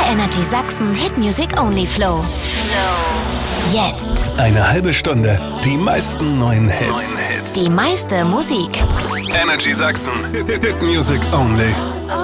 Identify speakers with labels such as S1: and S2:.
S1: Energy Sachsen Hit Music Only Flow. Jetzt.
S2: Eine halbe Stunde, die meisten neuen Hits.
S1: Die meiste Musik.
S2: Energy Sachsen Hit Music Only.